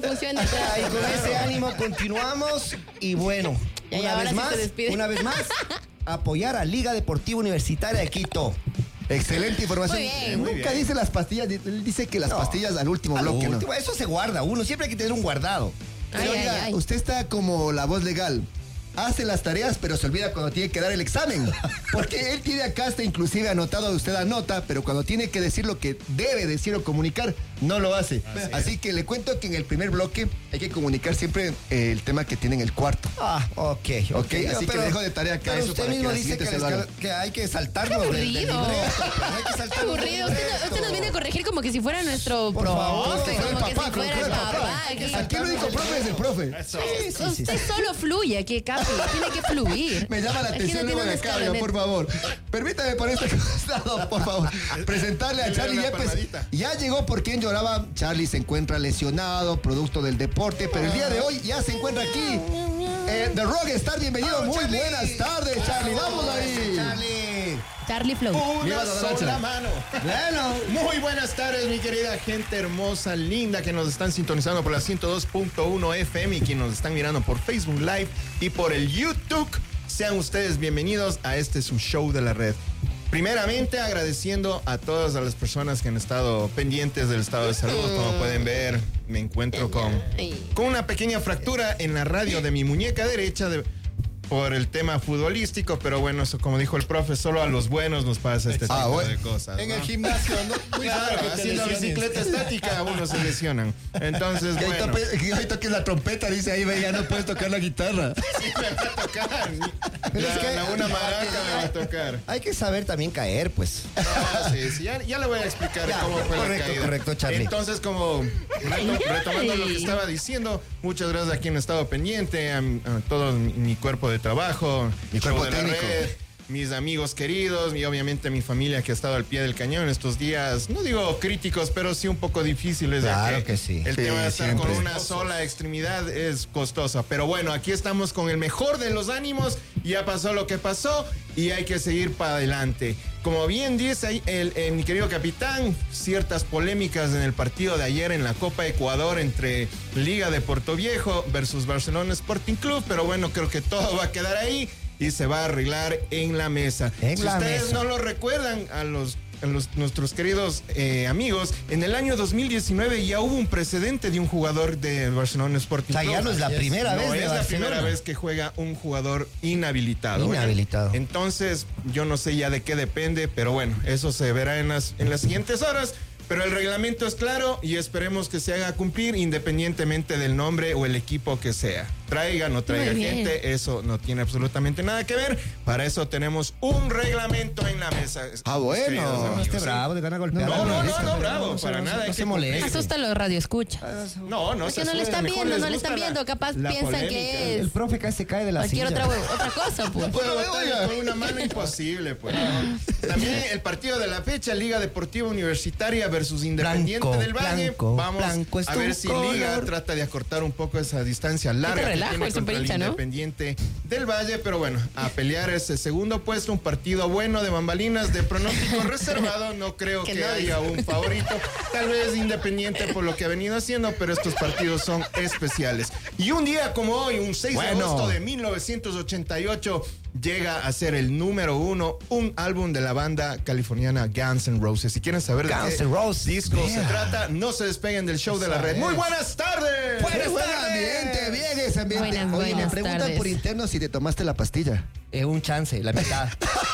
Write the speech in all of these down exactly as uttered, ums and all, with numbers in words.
funciona. Y con ese ánimo continuamos. Y bueno, Ya, una ya, vez ahora sí más, se despide. una vez más, apoyar a Liga Deportiva Universitaria de Quito. Excelente información. Muy bien. Nunca Muy bien. dice las pastillas, él dice que las No. pastillas al último Al bloque, último, ¿no? Eso se guarda, uno siempre hay que tener un guardado. Ay, Pero ay, oiga, ay. usted está como la voz legal. Hace las tareas, pero se olvida cuando tiene que dar el examen. Porque él tiene acá hasta inclusive anotado, usted anota, pero cuando tiene que decir lo que debe decir o comunicar, no lo hace. Así, Así que le cuento que en el primer bloque hay que comunicar siempre eh, el tema que tiene en el cuarto. Ah, ok, ok. Ok, así que le dejo de tarea acá Pero eso usted para que mismo la dice siguiente que, se lo les- haga. que hay que saltarnos del, del aburrido. libreto. Pero hay que Qué saltarnos del aburrido. Usted, libreto. usted nos viene a corregir como que si fuera nuestro Por profe, favor, que soy el como que papá, si como fuera que el soy el papá. papá. aquí. Aquí el único profe es el profe. Sí, sí, sí, Usted sí. solo fluye aquí, Capi. Tiene que fluir. Me llama la Aquí atención no luego tiene de una acá, escala, oiga, por favor. Permítame por este costado, por favor. Presentarle a Dile Charlie una Yepes. palmadita. Ya llegó por quien lloraba. Charlie se encuentra lesionado, producto del deporte, pero el día de hoy ya se encuentra aquí. Eh, The Rockstar, bienvenido. Vamos, Muy Charlie. buenas tardes, Charlie. Vamos ahí. Charlie. Charlie Flow. Me Una ibas a dar sola chance. mano. Bueno. Muy buenas tardes, mi querida gente hermosa, linda, que nos están sintonizando por la ciento dos punto uno F M y que nos están mirando por Facebook Live y por el YouTube. Sean ustedes bienvenidos a este su show de la red. Primeramente, agradeciendo a todas las personas que han estado pendientes del estado de salud. Como pueden ver, me encuentro con, con una pequeña fractura en la radio de mi muñeca derecha de, por el tema futbolístico, pero bueno, eso como dijo el profe, solo a los buenos nos pasa este Ah, tipo bueno. de cosas. En ¿no? el gimnasio, ¿no? Muy Claro, raro que te haciendo lesiones. bicicleta estática unos se lesionan. Entonces, Que ahí, bueno, tope- que ahí toques la trompeta, dice ahí, ve, ya no puedes tocar la guitarra. sí me va a tocar. Pero La, es que- la una maraca me va a tocar. Hay que saber también caer, pues. Ah, sí, sí, ya, ya le voy a explicar Ya, cómo fue correcto, la caída. correcto, Charlie. Entonces, como reto- retomando lo que estaba diciendo, muchas gracias a quien ha estado pendiente, a, a todo mi, mi cuerpo de trabajo, Mi show cuerpo de la técnico. red, mis amigos queridos y obviamente mi familia que ha estado al pie del cañón estos días, no digo críticos, pero sí un poco difíciles. ya Claro que sí. El Sí, tema de estar siempre. con una sola extremidad es costosa. Pero bueno, aquí estamos con el mejor de los ánimos. Ya pasó lo que pasó y hay que seguir para adelante. Como bien dice ahí el, el- mi querido capitán, ciertas polémicas en el partido de ayer en la Copa Ecuador entre Liga de Puerto Viejo versus Barcelona Sporting Club. Pero bueno, creo que todo va a quedar ahí y se va a arreglar en la mesa. En si la ustedes mesa. no lo recuerdan, a los a los- nuestros queridos eh, amigos, en el año dos mil diecinueve ya hubo un precedente de un jugador de Barcelona Sporting O sea, Club. ya no es la primera No vez de es la Barcelona. primera vez que juega un jugador inhabilitado. Inhabilitado. Entonces, yo no sé ya de qué depende, pero bueno, eso se verá en las, en las siguientes horas. Pero el reglamento es claro y esperemos que se haga cumplir independientemente del nombre o el equipo que sea. Traiga o no traiga Muy bien. gente, eso no tiene absolutamente nada que ver. Para eso tenemos un reglamento en la mesa. Ah, bueno. Queridos No amigos. Esté bravo, de ganar golpeado. No, no, no, no, se- bravo, se- para no se- nada, hay No se que moleste. Asusta a los radioescuchas. No, no, Porque se no le asusten, están mejor viendo, les no le gusta están la- viendo. Capaz la piensan polémica. que es El profe casi se cae de la cualquier silla. otra, otra cosa, pues. Puedo Pero, votar oiga. con una mano imposible, pues. También el partido de la fecha, Liga Deportiva Universitaria versus Independiente Blanco, del Valle. blanco, Vamos blanco es a tu ver si Liga color. trata de acortar un poco esa distancia larga que relajo, tiene es contra un el pincha, ¿no? Independiente del Valle, pero bueno, a pelear ese segundo puesto, un partido bueno de bambalinas, de pronóstico reservado. No creo Que que, no haya dice. un favorito, tal vez Independiente por lo que ha venido haciendo, pero estos partidos son especiales. Y un día como hoy, un seis de Bueno. agosto de mil novecientos ochenta y ocho, llega a ser el número uno, un álbum de la banda californiana Guns N' Roses. Si quieren saber Guns de qué N' Roses. disco Vea. se trata, no se despeguen del show de la red. Muy buenas tardes. Buenas Buen tardes. ambiente, bien ese ambiente. Buenas, Oye, me buenas preguntan tardes. por interno si te tomaste la pastilla. Eh, un chance, la mitad.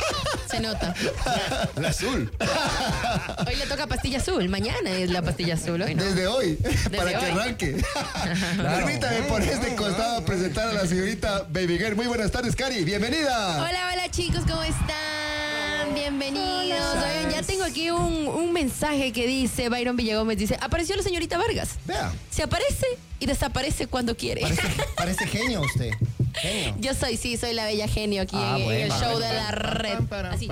Se nota. La azul. Hoy le toca pastilla azul. Mañana es la pastilla azul. Hoy no. Desde hoy, para que hoy. arranque. Permítame por este costado presentar a la señorita Baby Girl. Muy buenas tardes, Cari. Bienvenida. Hola, hola chicos, ¿cómo están? Bienvenidos. Oigan, ya tengo aquí un, un mensaje que dice, Byron Villagómez dice, apareció la señorita Vargas. Vea, Se aparece y desaparece cuando quiere. parece, parece genio usted. Genio. Yo soy, sí, soy la bella genio aquí Ah, en, en el bueno. show de la red. Así.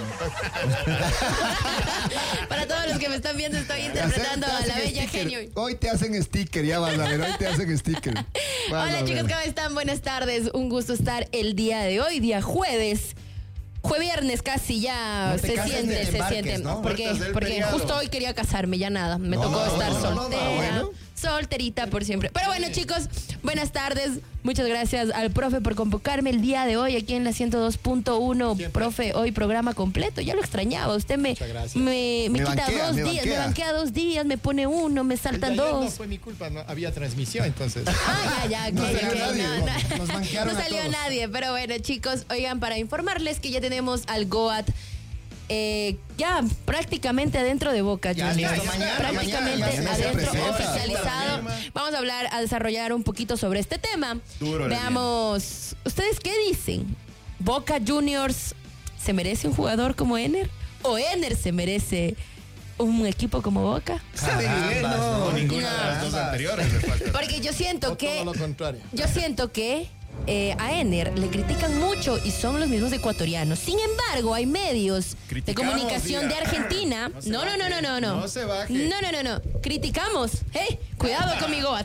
Para todos los que me están viendo, estoy interpretando Te a hacen la bella sticker. genio. Hoy te hacen sticker, ya vas a ver. Hoy te hacen sticker. Vas a Hola ver. chicos, ¿cómo están? Buenas tardes. Un gusto estar el día de hoy, día jueves. Jueviernes casi ya No te se cases siente, ni se embarques, siente. ¿no? Porque, Puertas del porque feriado. justo hoy quería casarme, ya nada. Me No, tocó no, estar no, no, no, soltera. no, bueno. solterita por siempre. Pero bueno, chicos, buenas tardes. Muchas gracias al profe por convocarme el día de hoy aquí en la ciento dos punto uno. Profe, hoy programa completo. Ya lo extrañaba. Usted me, me, me, me quita banquea, dos me días, banquea. me banquea dos días, me pone uno, me saltan dos. No fue mi culpa, no había transmisión, entonces. Ah, ya, ya, No ok, salió ok, nadie, no, no. nos banquearon No a salió todos. nadie, pero bueno, chicos, oigan, para informarles que ya tenemos al Goat eh, ya prácticamente adentro de Boca Ya, Juniors. listo, mañana, prácticamente mañana, mañana se adentro, presenta. oficializado. Vamos a hablar, a desarrollar un poquito sobre este tema. Duro, le Veamos, ¿ustedes qué dicen? ¿Boca Juniors se merece un jugador como Ener? ¿O Ener se merece un equipo como Boca? Carambas, No, no, ninguna de las dos Carambas. anteriores le falta. Porque yo siento que Todo lo contrario. yo siento que eh, a Ener le critican mucho y son los mismos ecuatorianos. Sin embargo, hay medios de Criticamos, comunicación diga. de Argentina. No se No, no, no, no, baje, no, no. no se baje. No, no, no, no. Criticamos. Hey, cuidado con mi Goat.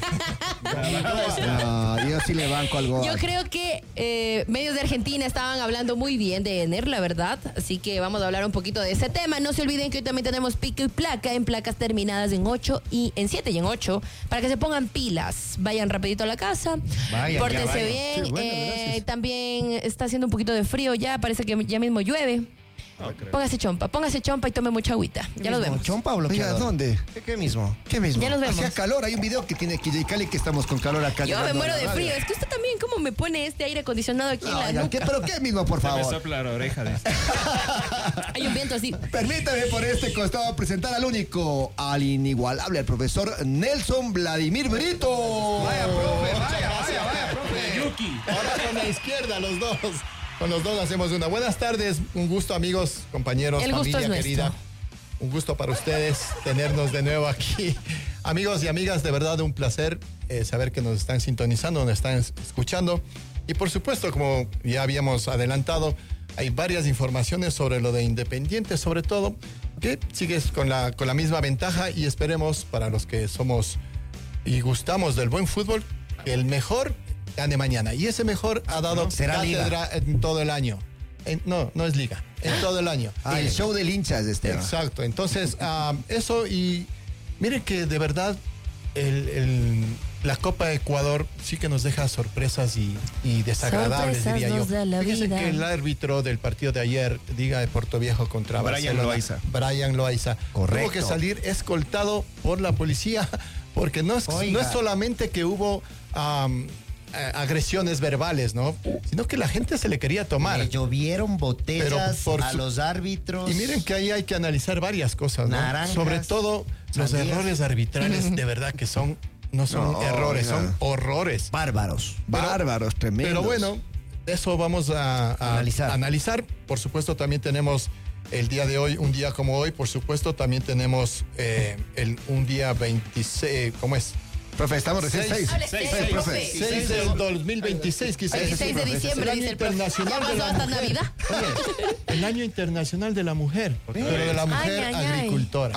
No, yo sí le banco algo. Yo creo que eh, medios de Argentina estaban hablando muy bien de Ener, la verdad. Así que vamos a hablar un poquito de ese tema. No se olviden que hoy también tenemos pico y placa en placas terminadas en ocho y en siete y en ocho para que se pongan pilas. Vayan rapidito a la casa. Vayan, Pórtense ya vayan. bien. Qué bueno, Eh, gracias. también está haciendo un poquito de frío ya. Parece que ya mismo llueve. Póngase chompa, póngase chompa y tome mucha agüita. Ya los vemos. ¿Chompa o Oiga, bloqueador? ¿dónde? ¿Qué, qué mismo? ¿Qué mismo? Ya nos vemos. Hacía calor, hay un video que tiene Quilla y Cali que estamos con calor acá. Yo me llegando muero a la de radio. frío. Es que usted también, ¿cómo me pone este aire acondicionado aquí en la Oiga, ¿qué- nuca? ¿pero qué mismo, por Me favor? sopla la oreja de este. Hay un viento así. Permítame por este costado presentar al único, al inigualable, al profesor Nelson Vladimir Brito. Vaya, profe, vaya, vaya, vaya, profe. Yuki. Ahora con la izquierda, los dos. Con los dos hacemos una. Buenas tardes, un gusto, amigos, compañeros, El gusto familia es nuestro. querida. Un gusto para ustedes tenernos de nuevo aquí. Amigos y amigas, de verdad un placer eh, saber que nos están sintonizando, nos están es- escuchando. Y por supuesto, como ya habíamos adelantado, hay varias informaciones sobre lo de Independiente, sobre todo, que sigues con la, con la misma ventaja y esperemos para los que somos y gustamos del buen fútbol, que el mejor gane mañana. Y ese mejor ha dado Será cátedra en todo el año. En- no, no es liga, en todo el año. Ah, el show del hinchas de este. Exacto, entonces ah, eso y miren que de verdad el- el- la Copa de Ecuador sí que nos deja sorpresas y, y desagradables, Sorpresas diría yo. nos da la Fíjense vida. que el árbitro del partido de ayer, diga de Puerto Viejo contra Brian Barcelona, Loaiza. Brian Loaiza, Correcto. tuvo que salir escoltado por la policía porque no es, Oiga. no es solamente que hubo am, eh, agresiones verbales, ¿no? Sino que la gente se le quería tomar. Le llovieron botellas Pero por a su- los árbitros. Y miren que ahí hay que analizar varias cosas, ¿no? Naranjas, Sobre todo los sandías. errores arbitrales, de verdad que son, no son No, errores, oiga. son horrores. Bárbaros. Bárbaros, tremendos. Pero bueno, eso vamos a, a- Analizar. a analizar. Por supuesto, también tenemos el día de hoy, un día como hoy, por supuesto, también tenemos eh, el, un día veintiséis, ¿cómo es? Profe, estamos recién Seis. seis. Hable Seis, serio, profe. profe. seis del dos mil veintiséis, quizás. veintiséis de diciembre, El dice año el profe. internacional Ya de pasó la hasta mujer. Navidad. Oye, el año internacional de la mujer, pero de la mujer Ay, ay, ay. agricultora.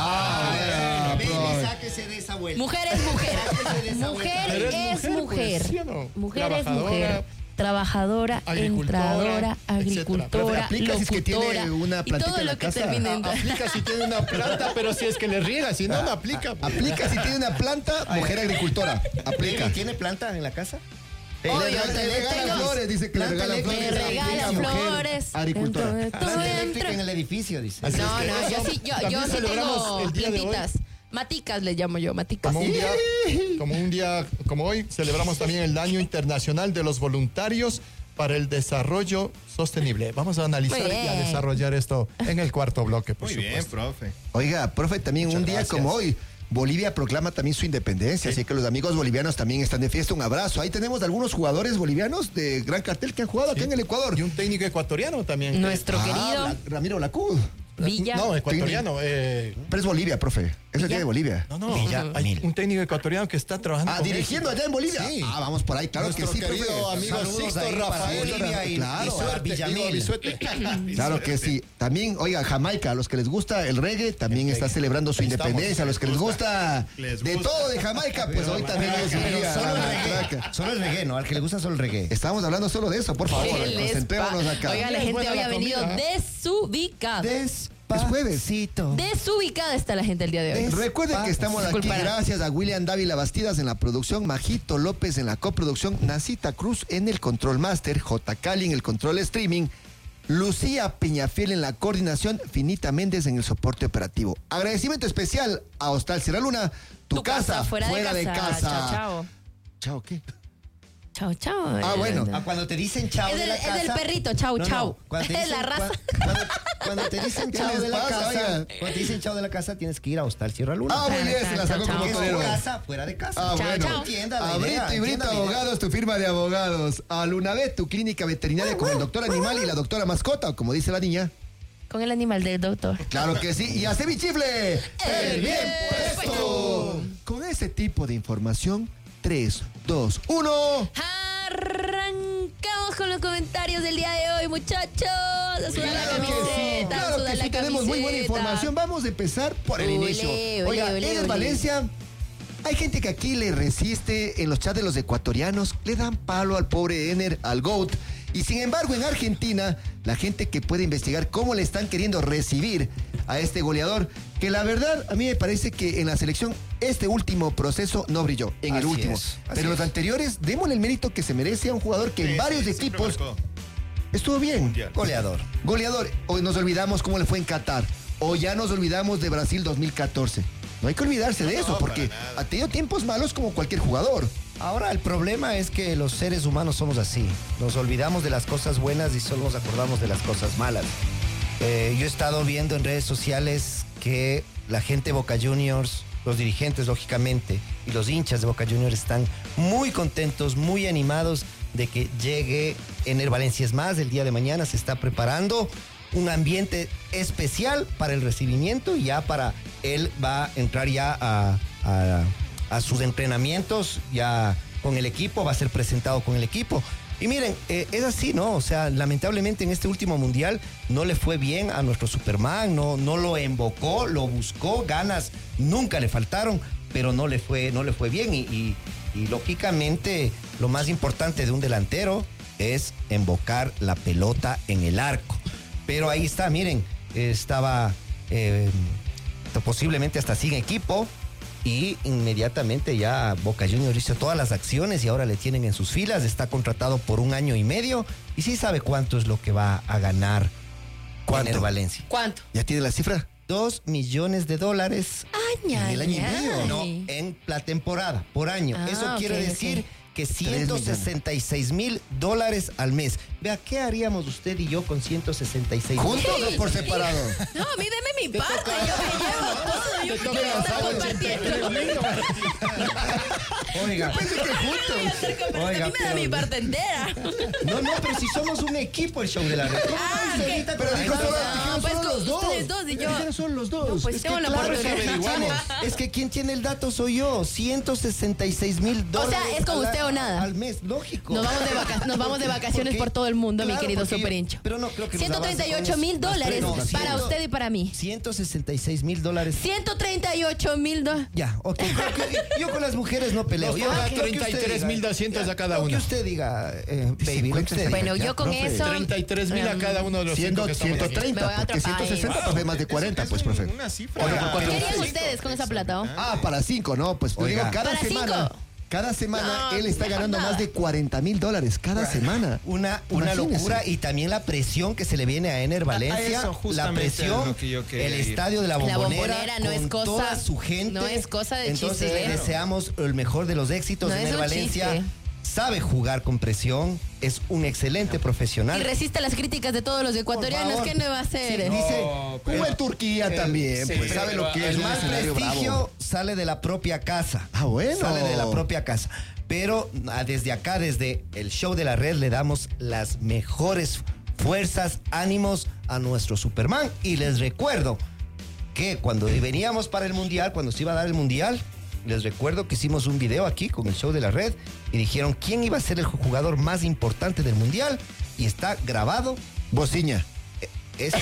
Ah, Ven, profe. sáquese de esa vuelta. Mujer es mujer. Pero Mujer es es mujer, mujer. pues, ¿sí o no? Mujer es Trabajadora, mujer. Trabajadora, agricultora, entradora, etcétera. agricultora, Profe, aplica si es que tiene locutora, una y plantita todo en la lo que casa. termine en... Aplica si tiene una planta, pero si es que le riega, si no, no aplica. Aplica si tiene una planta, mujer agricultora. Aplica. ¿Y tiene planta en la casa? Le Obvio, regala- te- le regala tengo- flores, dice que le Planta regala eléctrica. flores. Me regala Aplica, mujer flores. agricultora. Dentro de todo Planta dentro. eléctrica en el edificio, dice. Así No, es que no, yo eso sí, yo, también yo sí celebramos tengo el día de hoy. plantitas. Maticas les llamo yo, maticas. Como un día, como un día como hoy, celebramos también el Año Internacional de los Voluntarios para el Desarrollo Sostenible. Vamos a analizar Muy y a bien. desarrollar esto en el cuarto bloque, por Muy bien, supuesto. profe. Oiga, profe, también Muchas un día gracias. como hoy, Bolivia proclama también su independencia, así que los amigos bolivianos también están de fiesta. Un abrazo. Ahí tenemos algunos jugadores bolivianos de gran cartel que han jugado acá en el Ecuador. Y un técnico ecuatoriano también. Nuestro Ah, querido Bla- Ramiro Lacud. Villa. No, ecuatoriano. eh, Pero es Bolivia, profe. Es el día de Bolivia. no, no. Villa hay Mil. un técnico ecuatoriano que está trabajando. Ah, con dirigiendo éxito. allá en Bolivia. Sí. Ah, vamos por ahí, claro Nuestro que sí, querido profe. amigo Saludos Sixto ahí para Rafael. Bolivia y- Claro. y Suárez, Bisuete, digo, Villamil. Bisuete. Claro que sí. También, oiga, Jamaica, a los que les gusta el reggae, también está celebrando su Ahí estamos. independencia. A los que les gusta, Les de gusta. todo de Jamaica, pues hoy también es un Pero día. solo el ah, reggae. crack. Solo el reggae, ¿no? Al que le gusta solo el reggae. Estamos hablando solo de eso, por favor. ¿Qué les Concentrémonos pa- acá. Oiga, la Es gente buena hoy la ha venido comida, desubicada. Des Es jueves. Desubicada está la gente el día de hoy. Recuerden que estamos aquí Disculpa. gracias a William Dávila Bastidas en la producción, Majito López en la coproducción, Nacita Cruz en el control master, J. Cali en el control streaming, Lucía Peñafiel en la coordinación, Finita Méndez en el soporte operativo. Agradecimiento especial a Hostal Sierra Luna, tu, Tu casa, casa, fuera, fuera de, de casa. casa. Chao, chao. ¿Chao qué? Chao, chao. Ah, bueno. Ah, cuando te dicen chao Es de del, la es casa. del perrito, chau, No, no, chau. cuando te Es dicen- la raza. cua- Cuando, cuando te dicen ¿Qué chao les de la pasa, casa, oiga? cuando te dicen chao de la casa, tienes que ir a Hostal Sierra Luna. Ah, muy bien, se la sacó Chao, como Porque es torero. tu casa fuera de casa. Ah, Chao, bueno. chao. Entienda la A idea, Brito y Brito entienda la idea. Abogados, tu firma de abogados. A Lunabet, tu clínica veterinaria con el doctor animal y la doctora mascota, o como dice la niña. Con el animal del doctor. Claro que sí. Y a Cevichifle, El bien puesto. Con ese tipo de información, tres, dos, uno. Arrancamos con los comentarios del día de hoy, muchachos. A sudar la Claro que sí, camiseta. a claro sudar que la sí, tenemos muy buena camiseta. información. Vamos a empezar por el Ole, inicio. ole, Oiga, ole, Eder ole. Valencia, hay gente que aquí le resiste en los chats de los ecuatorianos, le dan palo al pobre Ener, al GOAT. Y sin embargo, en Argentina, la gente que puede investigar cómo le están queriendo recibir a este goleador, que la verdad, a mí me parece que en la selección este último proceso no brilló, en el Así último. es, así Pero los es. anteriores, démosle el mérito que se merece a un jugador que en Sí, varios sí, siempre equipos marcó. estuvo bien. Mundial. Goleador. Goleador, hoy nos olvidamos cómo le fue en Qatar, o ya nos olvidamos de Brasil dos mil catorce. No hay que olvidarse de No, eso, para porque nada. ha tenido tiempos malos como cualquier jugador. Ahora, el problema es que los seres humanos somos así. Nos olvidamos de las cosas buenas y solo nos acordamos de las cosas malas. Eh, yo he estado viendo en redes sociales que la gente de Boca Juniors, los dirigentes, lógicamente, y los hinchas de Boca Juniors están muy contentos, muy animados de que llegue Ener Valencia. Es más, el día de mañana se está preparando un ambiente especial para el recibimiento y ya para él va a entrar ya a, a, a sus entrenamientos ya con el equipo, va a ser presentado con el equipo. Y miren, eh, es así, ¿no? O sea, lamentablemente en este último mundial no le fue bien a nuestro Superman, no, no lo embocó, lo buscó, ganas nunca le faltaron, pero no le fue, no le fue bien. Y, y, y lógicamente lo más importante de un delantero es embocar la pelota en el arco. Pero ahí está, miren, estaba eh, posiblemente hasta sin equipo y inmediatamente ya Boca Juniors hizo todas las acciones y ahora le tienen en sus filas, está contratado por un año y medio y sí sabe cuánto es lo que va a ganar ¿Cuánto? Ener Valencia. ¿Cuánto? ¿Ya tiene la cifra? Dos millones de dólares Aña, En el año y medio. no, en la temporada, por año. Ah, Eso ok, quiere ok. decir que ciento sesenta y seis mil dólares al mes. Vea, ¿qué haríamos usted y yo con ciento sesenta y seis mil? ¿Juntos o por separado? No, a mí deme mi parte. Yo me llevo todo. Yo toca quiero la estar sábado, compartiendo. Oiga, Pensé que Voy a juntos. estar compartiendo. Oiga, A mí me da pero- mi parte entera. no, no, pero si somos un equipo el show de la red. ¿Cómo Ah, no dice ok. ahorita Pero con dijo la solo, raza? dijeron pues solo con los dos. ustedes dos y yo. Dijeron solo los dos. No, pues Es tengo que la claro oportunidad. que ¿Quién tiene? averiguamos. Es que quien tiene el dato soy yo. ciento sesenta y seis mil dólares. es con al- usted o nada. Al mes, lógico. Nos vamos de, vaca- nos vamos de vacaciones Porque- por todo el mundo, mi claro, querido porque yo- superhincho. Pero no creo que nos ciento treinta y ocho avance mil con eso. dólares No, para ciento- usted y para mí. ciento sesenta y seis mil dólares. ciento treinta y ocho mil dólares. Ya, ok. Creo que- yo con las mujeres no peleo. Nos Yo- toca lo que usted treinta y tres diga. mil doscientos Ya, a cada lo que uno. usted diga, eh, baby, lo que usted diga. Bueno, Ya, yo con profe. eso. treinta y tres mil a um, cada uno de los cinco Siendo que estamos aquí. Me voy ciento treinta, a porque otro ciento sesenta país. pues más de cuarenta, Es pues, un- profe. Una cifra. Oiga, Ah, ¿cuánto ¿Qué harían cinco, ustedes con esa plata? oh? Ah, para cinco, ¿no? Pues te digo, Oiga. cada ¿Para semana. cinco? Cada semana No, él está no, ganando nada. más de cuarenta mil dólares cada semana. Una, una Imagínese. locura y también la presión que se le viene a Ener Valencia. eso La justamente presión, es lo que yo quería el ir. estadio de la La bombonera, Bombonera no con es cosa- toda su gente. no es cosa de Entonces chiste, le ¿eh? deseamos el mejor de los éxitos. No es Ener un Valencia chiste. sabe jugar con presión, es un excelente profesional. Y resiste las críticas de todos los ecuatorianos. favor. ¿Qué no va a hacer? Sí, Dice, No, jugó pero- en Turquía también, sí, pues sabe pero lo que es El un más escenario prestigio bravo. sale de la propia casa. Ah, bueno. Sale de la propia casa. Pero ah, desde acá, desde el show de la red, le damos las mejores fuerzas, ánimos a nuestro Superman. Y les recuerdo que cuando veníamos para el Mundial, cuando se iba a dar el Mundial, les recuerdo que hicimos un video aquí con el show de la red y dijeron quién iba a ser el jugador más importante del Mundial. Y está grabado. Bociña. Este,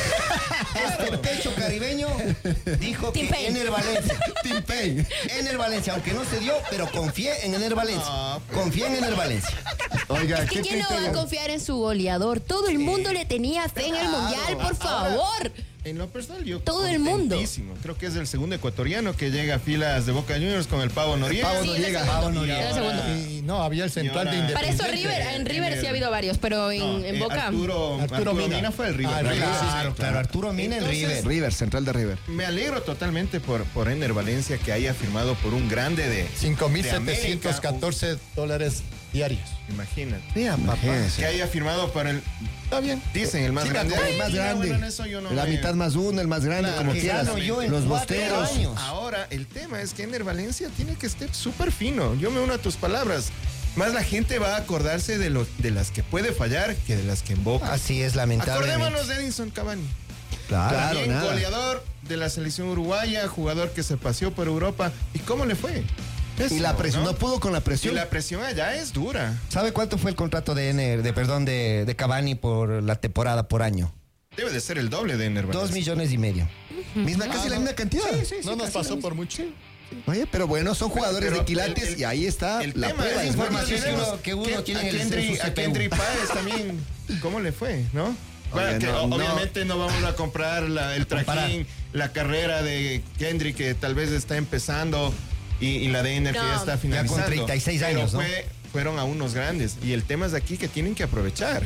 este pecho caribeño dijo Team que Payne. Ener Valencia. Team Payne. Ener Valencia, aunque no se dio, pero confié en Ener Valencia. Confié en Ener Valencia. Oiga, Es que qué ¿quién no va a criterio. confiar en su goleador? Todo el mundo le tenía fe en el Mundial, por favor. En lo personal, yo Todo el mundo. contentísimo. Creo que es el segundo ecuatoriano que llega a filas de Boca Juniors con el Pavo Noriega. Pavo Sí, Noriega. es el Pavo segundo. Noriega. Es el segundo. Y no, había el central Y de ahora- Para Independiente. eso River, en River en sí ha el- habido varios, pero en, No, en eh, Boca. Arturo, Arturo Arturo Mina. Mina. fue el River. Ah, ¿verdad? River, sí, sí, Claro, claro, Arturo Mina en Entonces, River. River, central de River. Me alegro totalmente por, por Ener Valencia que haya firmado por un grande de cinco mil de setecientos catorce dólares diarios. América. Imagínate. Vea, papá. Que haya firmado por el, Está bien. dicen, el más Sí, grande. el más Sí, grande. bueno, en eso yo no la me- mitad más uno, el más grande, Claro, como que quieras. gano yo en Los cuatro bosteros. años. Ahora, el tema es que Ener Valencia tiene que estar súper fino. Yo me uno a tus palabras. Más la gente va a acordarse de, lo, de las que puede fallar que de las que emboca. Así es, lamentablemente. Acordémonos de Edinson Cavani. Claro. Claro, También nada. goleador de la selección uruguaya, jugador que se paseó por Europa. ¿Y cómo le fue? Y Pésimo, la presión, no, ¿no? pudo con la Y presión. la presión allá es dura. ¿Sabe cuánto fue el contrato de Ener, de perdón, de, de Cavani por la temporada por año? Debe de ser el doble de Ener Dos Valencia. millones y medio. Misma, casi la misma cantidad. No nos pasó por mucho. Oye, pero bueno, son jugadores Pero de quilates el- el- y ahí está El la tema prueba. es Es información información. que uno- que uno que- tiene a en el- en Kendry, su a C P U. Kendry Páez también, ¿cómo le fue, no? Bueno, Oye, que no, o- no. obviamente no vamos a comprar la- el trajín, la carrera de Kendry que tal vez está empezando y, y la de Ener que No. ya está Ya finalizando. con treinta y seis Pero años, ¿no? fue- fueron a unos grandes y el tema es de aquí que tienen que aprovechar.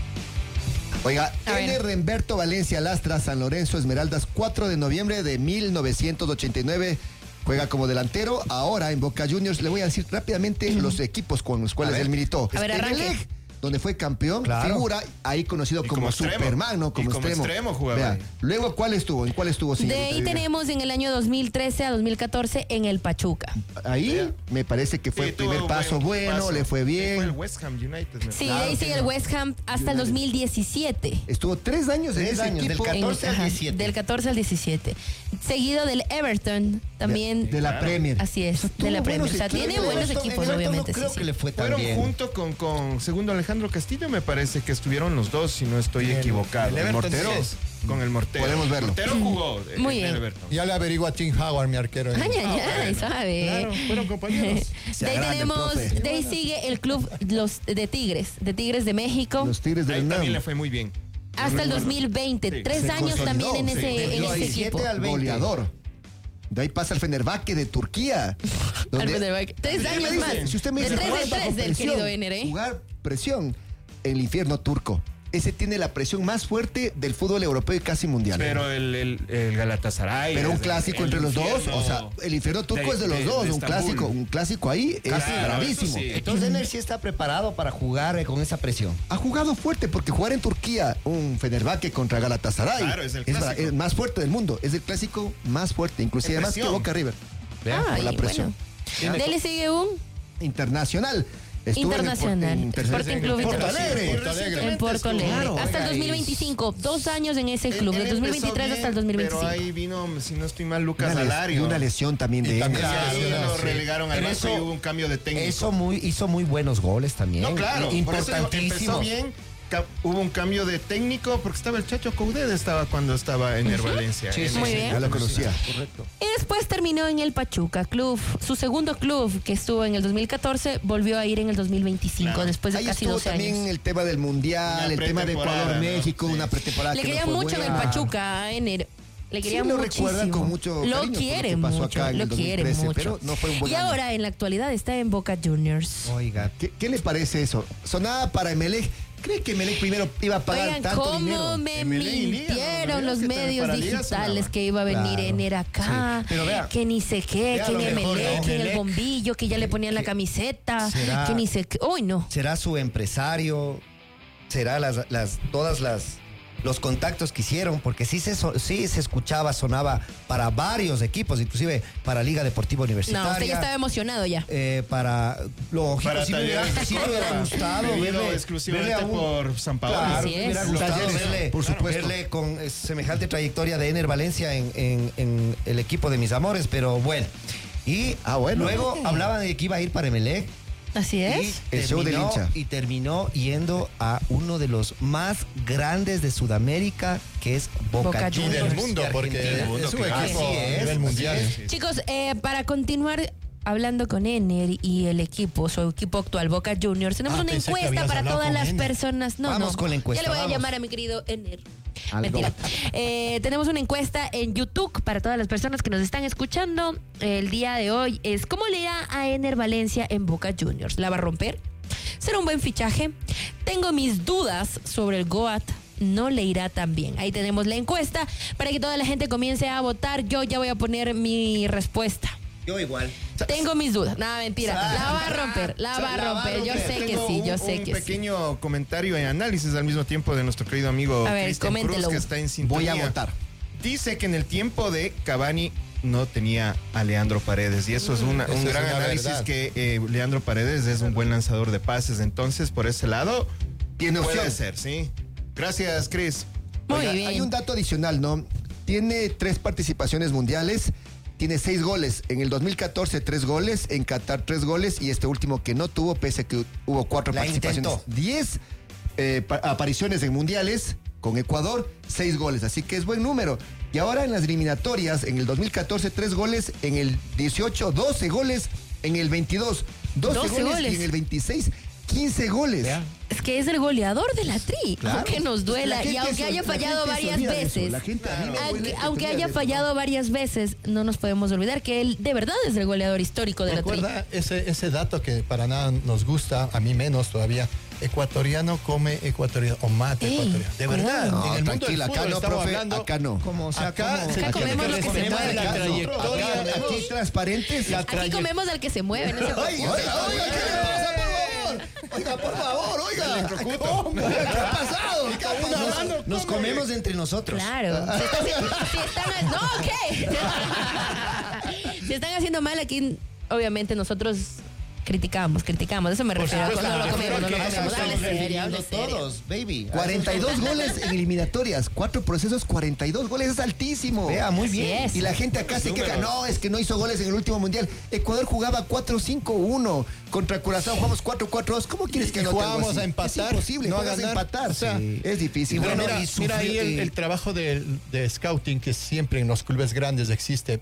Oiga, A ver. N. Remberto Valencia Lastra, San Lorenzo Esmeraldas, cuatro de noviembre de mil novecientos ochenta y nueve. Juega como delantero. Ahora en Boca Juniors le voy a decir rápidamente los equipos con los cuales A ver. él militó. A ver, arranque. Emelec, donde fue campeón, Claro. figura, ahí conocido Y como, como extremo. Superman, ¿no? Como Y como extremo. extremo jugaba Vea, ahí. luego, ¿cuál estuvo? ¿En cuál estuvo? De señorita ahí Viviana? tenemos en el año dos mil trece a dos mil catorce en el Pachuca. Ahí me parece que fue Sí, el primer tuvo paso buen bueno, paso. le fue Sí, bien. Fue el West Ham United. me Sí, parece. de ahí sigue el West Ham hasta el dos mil diecisiete. Estuvo tres años en Tres ese años, del equipo. catorce En- al ajá, diecisiete. Del catorce al diecisiete. Seguido del Everton, también. De la Claro. Premier. Así es, O sea, de la tuvo Premier. buenos O sea, equipos. tiene buenos Everton- equipos, Everton obviamente. No creo sí, sí. que le fue tan Fueron bien. junto con, con segundo Alejandro Castillo, me parece que estuvieron los dos, si no estoy equivocado. el Everton mortero. sí es. Con el mortero. Podemos verlo. El mortero jugó. eh, Muy en bien. el Everton. Ya le averiguo a Tim Howard, mi arquero. Ay, ay, ay, bueno. sabe. Claro, fueron compañeros. Se De ahí agranda el tenemos, profe. de ahí sigue el club los de Tigres, de Tigres de México, Los Tigres Ahí del también le Nam. fue muy bien. hasta el dos mil veinte. Sí. Tres Se años consolidó, también en sí. ese, en Del ese diecisiete equipo. al veinte. Goleador. De ahí pasa el Fenerbahce de Turquía. donde- Al Fenerbahce. Tres Si años usted me más. dice- Si usted me De dice tres jugar de bajo tres del presión, querido Ener, ¿eh? jugar presión, el infierno turco. Ese tiene la presión más fuerte del fútbol europeo y casi mundial. Pero el, el, el Galatasaray. Pero un el- clásico el entre los dos, infierno o sea, el infierno turco de- es de los de- dos, de un Estambul. clásico, un clásico ahí es Claro, bravísimo. eso sí. Entonces Ener sí está preparado para jugar eh, con esa presión. Ha jugado fuerte porque jugar en Turquía un Fenerbahce contra Galatasaray Claro, es el bra- clásico. es más fuerte del mundo, es el clásico más fuerte, inclusive En más que presión. Boca River. Ay, por la presión. bueno. De ahí le sigue un Internacional. Estuvo en el Internacional. Por- en- Sporting Club Porto Internacional. Alegre. Porto Alegre. en Porto Alegre. Claro, hasta el oiga, dos mil y- veinticinco. Dos años en ese club, Él- del él dos mil empezó veintitrés bien, hasta el dos mil veinticinco. Pero ahí vino, si no estoy mal, Lucas Una les- y Alario. una lesión también de Y él. también- Y ahí Claro, lo sí. relegaron al Pero banco y eso- hubo un cambio de técnico. Eso muy, hizo muy buenos goles también. No, claro. por eso digo, Importantísimo. empezó bien. ca- Hubo un cambio de técnico porque estaba el Chacho Coudet estaba cuando estaba en Ener Valencia. Sí, En sí, Muy ese- bien. Ya lo conocía. Correcto. Y después terminó en el Pachuca Club. Su segundo club, que estuvo en el dos mil catorce, volvió a ir en el dos mil veinticinco, Claro. después de Ahí casi estuvo doce también años. el tema del mundial, Una el tema de pretemporada, Ecuador-México, ¿no? Sí. una pretemporada Le que no querían fue mucho en el buena. Pachuca, a Ener. Le querían Sí, lo muchísimo. recuerdan con mucho Lo cariño por quieren lo que pasó mucho, acá en lo el dos mil quieren trece, mucho. pero no fue un buen y año. ahora, en la actualidad, está en Boca Juniors. Oiga. ¿Qué, qué le parece eso? Sonaba para Emelec. ¿Cree que Emelec primero iba a pagar Oigan, tanto ¿cómo dinero? me Emelec y Liga, mintieron ¿no? los Que también medios para Liga digitales sonaba. que iba a venir Claro, Ener acá? sí. Pero vea, que ni sé qué, vea que lo en mejor, Emelec, ¿no? que en el Emelec, bombillo, que ya le ponían la camiseta, será- que ni sé qué. Uy, no. ¿Será su empresario? ¿Será las, las, todas las los contactos que hicieron? Porque sí se, so- sí se escuchaba, sonaba para varios equipos, inclusive para Liga Deportiva Universitaria. No, usted ya estaba emocionado ya. eh, para lógico, Para sí me hubiera, Talleres sí me hubiera Córdoba, gustado vendido verle, exclusivamente verle a un- por San Paolo. Claro, Así me hubiera es. gustado Talleres, verle, por supuesto. verle con eh, semejante trayectoria de Ener Valencia en, en- en el equipo de mis amores, pero bueno. Y Ah, bueno. luego hablaban de que iba a ir para Emelec. Así Y es. El show del terminó- hincha. Y terminó yendo a uno de los más grandes de Sudamérica, que es Boca, Boca Y Juniors. del mundo, de porque Argentina. es un claro. equipo Así a es, nivel así mundial. es. Chicos, eh, para continuar hablando con Ener y el equipo, su equipo actual, Boca Juniors, tenemos Ah, una pensé que encuesta habías para hablado todas con las Ener. personas. No, Vamos no. con la encuesta, Ya le voy a vamos. llamar a mi querido Ener. Al Mentira. GOAT. Eh, tenemos una encuesta en YouTube para todas las personas que nos están escuchando. El día de hoy es ¿cómo le irá a Ener Valencia en Boca Juniors? ¿La va a romper? ¿Será un buen fichaje? Tengo mis dudas sobre el GOAT. No le irá tan bien. Ahí tenemos la encuesta para que toda la gente comience a votar. Yo ya voy a poner mi respuesta. Yo igual. Tengo mis dudas. Nada, mentira. La va a romper, la va a romper. Yo sé que Tengo sí, yo un- sé un que sí. pequeño comentario y análisis al mismo tiempo de nuestro querido amigo A ver, Cristian Cruz, coméntelo. que está en sintonía. Voy a votar. Dice que en el tiempo de Cavani no tenía a Leandro Paredes y eso es una- Eso un es gran una análisis verdad. que eh, Leandro Paredes es un buen lanzador de pases, entonces por ese lado Tiene puede opción. ser, sí. Gracias, Chris. Muy Oiga, bien. Hay un dato adicional, ¿no? Tiene tres participaciones mundiales, tiene seis goles. En el dos mil catorce, tres goles. En Qatar, tres goles. Y este último que no tuvo, pese a que hubo cuatro La participaciones. intentó. Diez eh, pa- apariciones en mundiales con Ecuador, seis goles. Así que es buen número. Y ahora en las eliminatorias, en el dos mil catorce, tres goles. En el dieciocho, doce goles. En el veintidós, doce, doce goles, goles. Y en el veintiséis, quince goles. Vea. Es que es el goleador de la tri, Claro. aunque nos Es que la duela. Y gente aunque se- haya la fallado gente se varias olvida de eso. veces, La gente- a mí me aunque, duele que se aunque olvide haya de eso. fallado varias veces, no nos podemos olvidar que él de verdad es el goleador histórico de la tri. Recuerda ese, ese dato que para nada nos gusta, a mí menos todavía. Ecuatoriano come ecuatoriano o mate Ey, ecuatoriano. De cuidado. verdad, No, en el mundo del tranquila, acá fútbol no, estamos profe, hablando. acá no. Como, o sea, Acá ¿cómo? se Acá tiene comemos que lo que se respetar mueve. la Acá, trayectoria. aquí transparentes. La Aquí traye- comemos al que se mueve. No se Oiga, preocupe. oiga, oiga, ¿qué le pasa, por favor? Oiga, por favor, oiga. ¿Cómo? ¿Qué ha pasado? ¿Qué ha pasado? Nos, nos comemos entre nosotros. Claro. Si, está haciendo- si están, no, ¿qué? Si están haciendo mal aquí, obviamente nosotros criticamos, criticamos. Eso me refiero. supuesto, No lo yo comemos, no creo lo que comemos. eso Hable estamos serio, refiriendo hable serio. todos, baby. cuarenta y dos goles en eliminatorias, cuatro procesos, cuarenta y dos goles, es altísimo. Vea, muy Así bien. es. Y la gente acá se queja, no, es que no hizo goles en el último mundial. Ecuador jugaba cuatro cinco uno, contra Curazao jugamos cuatro cuatro dos. ¿Cómo quieres que Y no te hago jugábamos así? a empatar, Es imposible, no a juegas a ganar. empatar. O sea, Sí, es difícil. y Pero bueno, mira, y mira ahí sufrir, el, y- el trabajo de, de scouting que siempre en los clubes grandes existe.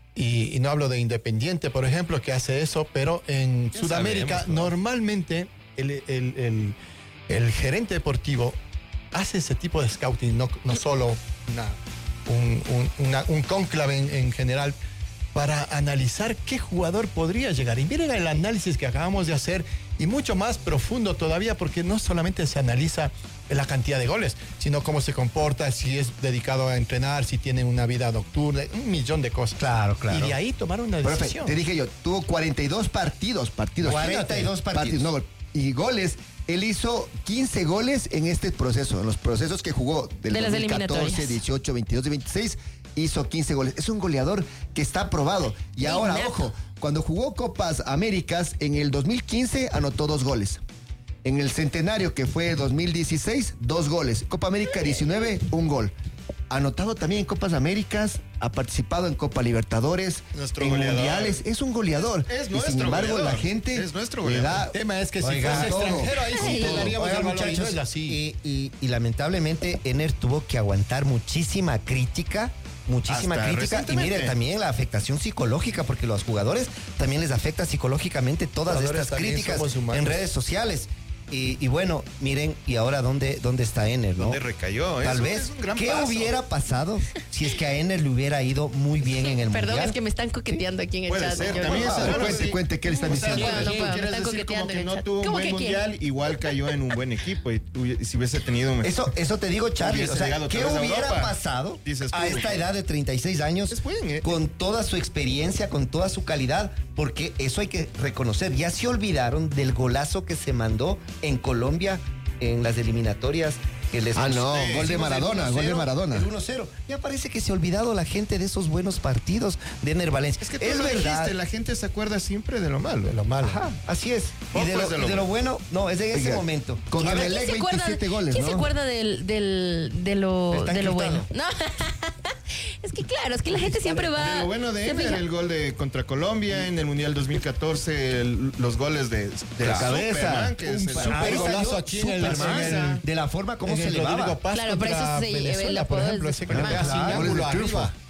Y, y no hablo de Independiente, por ejemplo, que hace eso, pero en Ya Sudamérica sabemos, ¿no? normalmente el, el- el- el gerente deportivo hace ese tipo de scouting, no, no solo una- un, un- una- un cónclave en, en general, para analizar qué jugador podría llegar. Y miren el análisis que acabamos de hacer y mucho más profundo todavía, porque no solamente se analiza la cantidad de goles, sino cómo se comporta, si es dedicado a entrenar, si tiene una vida nocturna, un millón de cosas. Claro, claro. Y de ahí tomar una Profe, decisión. te dije yo, tuvo cuarenta y dos partidos, partidos. cuarenta y dos partidos. no, y goles. Él hizo quince goles en este proceso, en los procesos que jugó del De las dos mil catorce, eliminatorias. dieciocho, veintidós y veintiséis, hizo quince goles. Es un goleador que está aprobado. Y ahora, Innato. ojo, cuando jugó Copas Américas, en el dos mil quince anotó dos goles. En el centenario, que fue dos mil dieciséis, dos goles. Copa América diecinueve, un gol. Anotado también en Copas Américas, ha participado en Copa Libertadores, Nuestro en goleador. mundiales. Es un goleador. Es y nuestro sin embargo, goleador. la gente Es nuestro le goleador. da. El tema es que si Oiga, fuese todo. extranjero, ahí sí Ay. le daríamos Oigan, el valor, y no muchachos, es así. y, y- y lamentablemente Ener tuvo que aguantar muchísima crítica, muchísima Hasta crítica. Y recientemente. mire, también la afectación psicológica, porque los jugadores también les afecta psicológicamente todas Jugadores estas también críticas somos humanos. en redes sociales. Y, y bueno, miren, y ahora dónde, dónde está Ener, ¿no? ¿Dónde recayó? Tal Eso vez, es un gran ¿qué paso. hubiera pasado si es que a Ener le hubiera ido muy bien en el Perdón, mundial? es que me están coqueteando aquí en el Puede chat. ser, yo- también Por es favor. algo Cuente, así. cuente, ¿qué le están O sea, diciendo? No puedo, no ¿quién puedo, me quieres están decir como coqueteando que en el no chat. tuvo un ¿Cómo buen que quién? mundial, igual cayó en un buen equipo y, hubi- si hubiese tenido un Eso, eso te digo, Charlie. Hubiese O sea, llegado ¿qué otra vez a hubiera Europa? pasado Dices tú. a esta edad de treinta y seis años Es buen, ¿eh? con toda su experiencia, con toda su calidad? Porque eso hay que reconocer. Ya se olvidaron del golazo que se mandó en Colombia en las eliminatorias. Que les Ah, no, hicimos gol de el Maradona, uno gol de cero, Maradona. El uno cero. Ya parece que se ha olvidado la gente de esos buenos partidos de Ener Valencia. Es que tú es lo verdad. dijiste, la gente se acuerda siempre de lo malo. De lo malo. Ajá, así es. Poco Y de lo, es de lo y de lo bueno, no, es de ese Oiga, momento. Con ¿Quién, Emelec, quién se acuerda, veintisiete goles, ¿quién ¿no? se acuerda del, del, de lo, Está de lo bueno? encriptado. No. Es que claro, es que la gente siempre va. De lo bueno de se él fija- era el gol de contra Colombia en el Mundial dos mil catorce, el- los goles de, de la cabeza. Superman, que Un es el- super Ahí golazo salió aquí en el, en Superman. el- De la forma como en se el elevaba. Rodrigo Paz Claro, por eso contra se lleva el Venezuela, por apodo ejemplo, de ese que Superman. le pega sin Claro, ángulo goles de triunfo. arriba.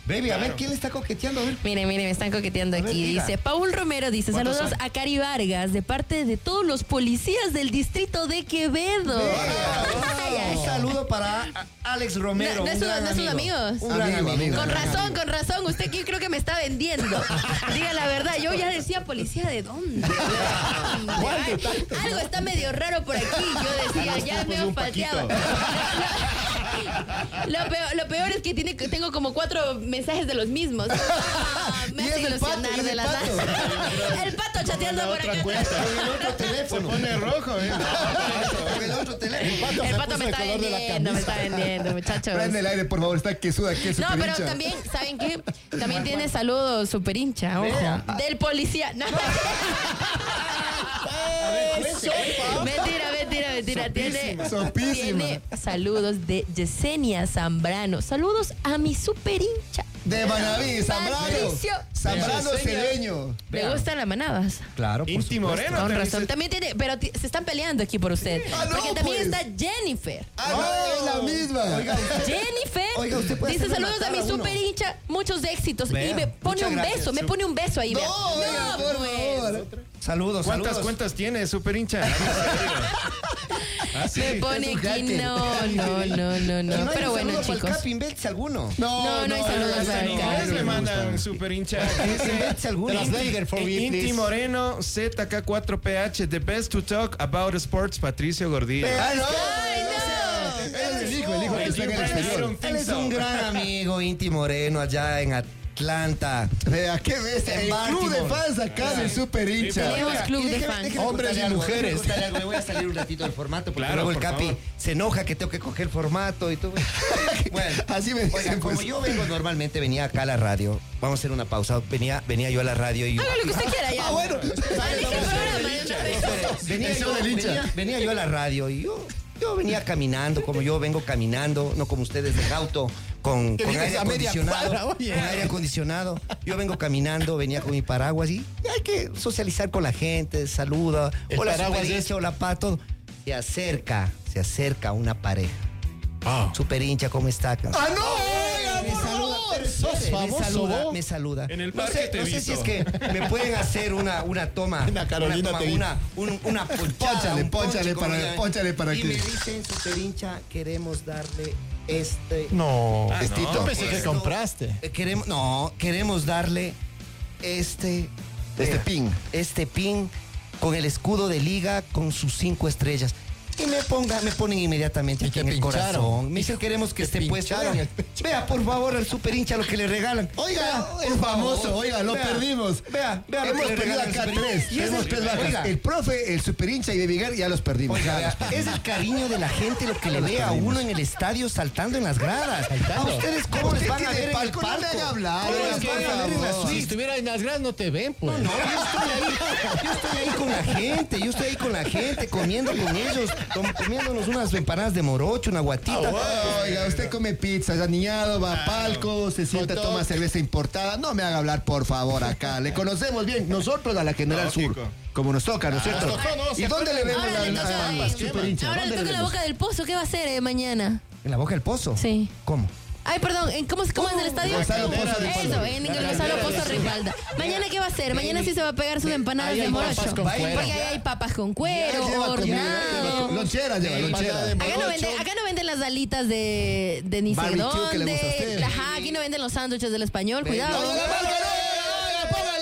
Baby, a ver, ¿quién le está coqueteando? A ver. Miren, miren, me están coqueteando A ver, aquí. diga. Dice, Paul Romero dice, ¿Cuántos saludos son? a Cari Vargas de parte de todos los policías del distrito de Quevedo. Ay, ay. Un saludo para Alex Romero. No, no es un su- gran no es sus amigo. amigos. Un gran Amigo, amigo. amigo. Con razón, con razón. Usted aquí creo que me está vendiendo. Diga la verdad, yo ya decía, ¿policía de dónde? Ay, algo está medio raro por aquí. Yo decía, ya me un falteaba. Lo peor, lo peor es que tiene, tengo como cuatro mensajes de los mismos. Ah, me Y hace es el pato, ilusionar y es de el las pato. El pato chateando por Otra acá. cuenta. Con el otro Se teléfono. pone rojo, ¿eh? Con el otro teléfono. El se pato puso me el está color de la vendiendo, me está vendiendo, muchachos. Prende el aire, por favor, está que suda, que es No, super pero hincha. también, ¿saben qué? También tiene saludos super hincha, ojo. Del policía. No. Mentira, mentira, mentira. Tiene, Sopísima. tiene saludos de Yesenia Zambrano. Saludos a mi super hincha. De Manaví, Zambrano. Patricio. Zambrano Vean. cedeño. ¿Le gustan las manadas? Claro, por Inti supuesto. Moreno. Con también razón. se- También tiene, pero ti- se están peleando aquí por usted. Ah, no, Porque también pues. está Jennifer. Ah, no, es la misma. Jennifer Oiga, usted puede dice hacerle saludos a matar mi a uno. super hincha, muchos éxitos. Vea, y me pone muchas un gracias. beso, me pone un beso ahí. vea. No, oiga, por pues. favor. Saludos, ¿Cuántas saludos. cuentas tiene, super hincha? Ah, sí. Me pone es un aquí, hacker. no, no, no, no, Y no. hay Pero un bueno, saludo para el chicos. Capi, inventes alguno. No, no hay saludos no, para no, el no, Capi. no, ¿Qué le no, mandan no. super hincha? Inventes alguno. Las Vegas for me, Inti please. Moreno, Z K cuatro P H, the best to talk about sports, Patricio Gordillo. Ah, no. ¡Ay, no! Él es el hijo, el hijo que está en el exterior. Él es un gran amigo, Inti Moreno, allá en Atlanta. Vea, ¿qué ves? En El club de Baltimore. fans acá del super hincha. Tenemos club de déjeme- fans. déjeme Hombres contarle y algo, mujeres. déjeme contarle algo. Me voy a salir un ratito del formato porque Claro, luego el por Capi favor. se enoja que tengo que coger el formato y todo. Bueno, Así me dicen, oigan, como pues. yo vengo normalmente, venía acá a la radio. Vamos a hacer una pausa. Venía, venía yo a la radio y yo. Haga lo que usted quiera ya. Ah, bueno. Maneje el programa de una vez. Venía El show yo, del hincha. venía, venía yo a la radio y yo, yo venía caminando, como yo vengo caminando, no como ustedes en auto, con, Que con vienes aire a media acondicionado. cuadra, oye. Con aire acondicionado. Yo vengo caminando, venía con mi paraguas y hay que socializar con la gente, saluda. El Hola, paraguas super es- hincha, hola, pato. Se acerca, se acerca una pareja. Ah. Super hincha, ¿cómo está? ¡Ah, no! Oiga, Me por saluda, favor. pero sos espere, me famoso, saluda, vos. me saluda. En el no parque sé, te he no sé si es visto. que me pueden hacer una, una toma, Una Carolina una, te toma, vi. una, un- una ponchada, Pónchale, un pónchale ponche, como para- digan. pónchale para y que- me dicen, super hincha, queremos darle este... No. Ah, Estito. Yo pensé que esto, compraste. eh, queremos, no, queremos darle este... Este vea, pin. Este pin con el escudo de liga con sus cinco estrellas. Y me ponga, me ponen inmediatamente Y aquí te en el pincharon. corazón. Me dicen queremos que Te esté puesto. pincharon Vea, el pecho. vea, por favor, al super hincha lo que le regalan. Oiga, Vea, es por famoso, favor. oiga, lo Vea, perdimos. Vea, vea lo Hemos que le perdido regalan al acá super hincha. tres. Y es Tenemos el- tres bajas. oiga, El profe, el super hincha y de Vigar ya los perdimos. Oiga, Ya vea, los perdimos. es el cariño de la gente lo que le ve a uno en el estadio saltando en las gradas. ¿A ustedes cómo les Usted van a tiene ver en el palco, no palco? le haga hablar, ¿Cómo oiga, les por van a ver en la favor. Si suite? estuviera en las gradas no te ven, pues. No, yo estoy ahí, yo estoy ahí con la gente, yo estoy ahí con la gente, comiendo con ellos, com- comiéndonos unas empanadas de morocho, una guatita. Oiga, usted come pizza, ya niñado, va a palco, se sienta, Hot dog. toma cerveza importada. No me haga hablar, por favor, acá. Le conocemos bien. Nosotros a la General Sur, Lógico. como nos toca, ¿no es cierto? nos tocó, no, ¿Y se dónde le vemos Ahora le al toca, al eh, super hincha? Ahora le ¿Dónde toca la vemos? boca del pozo. ¿Qué va a hacer eh, mañana? ¿En la boca del pozo? Sí. ¿Cómo? Ay, perdón, ¿en ¿cómo, cómo es el estadio? Gonzalo Pozo Eso, Ripalda. en Gonzalo Pozo Ripalda. ¿Mañana qué va a hacer? Mañana sí se va a pegar sus empanadas Ahí de hay morocho. papas con Porque cuero. ahí hay papas con cuero, Ya lleva comida, lleva hornado. co- lonchera, lleva lonchera. de Acá no, morocho. venden, acá no venden las alitas de, de ni sé Barbecue que le gusta a dónde. usted. Ajá, aquí no venden los sándwiches del español, cuidado. ¡No, no, no, no, no, no, póngale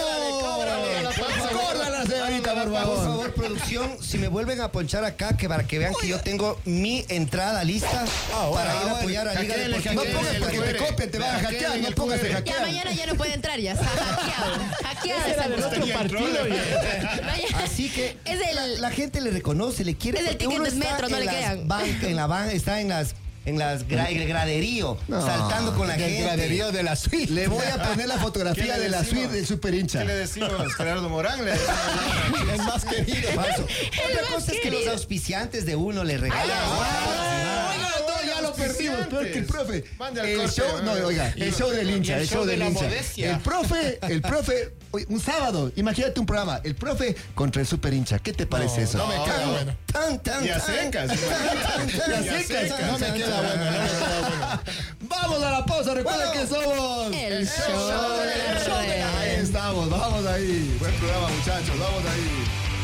cero! ¡Córrala, señorita, por Por favor! favor, producción, si me vuelven a ponchar acá, que para que vean que yo tengo mi entrada lista para ir a apoyar a Liga Hackeenle, Deportiva. No pongas para que te copien, te van a hackear, no pongas de Ya hackear. mañana ya no puede entrar, ya está hackeado. Hackeada esa Del otro cuestión. partido. Mañana- Así que Es la, el. la gente le reconoce, le quiere. Es el porque ticket uno del está metro, no en le las crean. ban- en la ban- está en las en las gra- el graderío, No, saltando con la Del gente. graderío de la suite. Le voy a poner la ¿Qué fotografía le de la decimos? suite del super hincha. ¿Qué le decimos? Gerardo Morán. Le decimos, El más querido. Falso. Otra más cosa es que querido. los auspiciantes de uno le regalan. Oiga, no, ya lo perdimos, peor que el profe. Mande al El corte, show, no, eh. oiga, el show del hincha, el el show show de del la hincha. modestia. El profe, el profe, oye, un sábado, imagínate un programa, el profe contra el super hincha. ¿Qué te parece eso? No me queda bueno. Tan, tan, Y a tan. secas. Tan, tan, Y a tan, secas. tan, No me tan, queda tan. bueno, no me queda bueno. Vamos Vamos a la pausa. Recuerden Bueno. que somos El show de la Ahí red. estamos, vamos ahí. Buen programa, muchachos, vamos ahí.